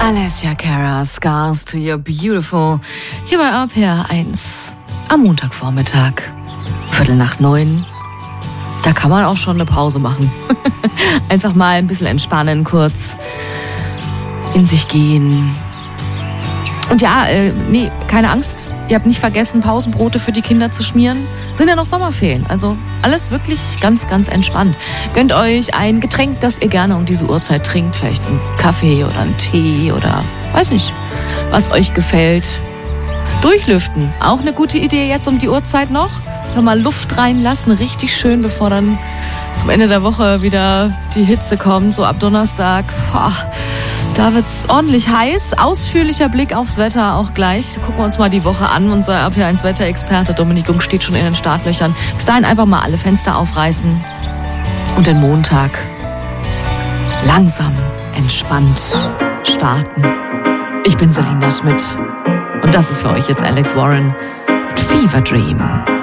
Alessia Cara, Scars to Your Beautiful. Hier bei RPR 1 am Montagvormittag, 8:45. Da kann man auch schon eine Pause machen. Einfach mal ein bisschen entspannen, kurz in sich gehen. Und ja, nee, keine Angst. Ihr habt nicht vergessen, Pausenbrote für die Kinder zu schmieren. Sind ja noch Sommerferien. Also alles wirklich ganz, ganz entspannt. Gönnt euch ein Getränk, das ihr gerne um diese Uhrzeit trinkt. Vielleicht einen Kaffee oder einen Tee oder weiß nicht, was euch gefällt. Durchlüften. Auch eine gute Idee jetzt um die Uhrzeit noch. Nochmal Luft reinlassen. Richtig schön, bevor dann zum Ende der Woche wieder die Hitze kommt. So ab Donnerstag. Boah. Da wird's ordentlich heiß. Ausführlicher Blick aufs Wetter auch gleich. Gucken wir uns mal die Woche an. Unser RPR1 Wetterexperte Dominik Jung steht schon in den Startlöchern. Bis dahin einfach mal alle Fenster aufreißen und den Montag langsam, entspannt starten. Ich bin Selina Schmidt und das ist für euch jetzt Alex Warren mit Fever Dream.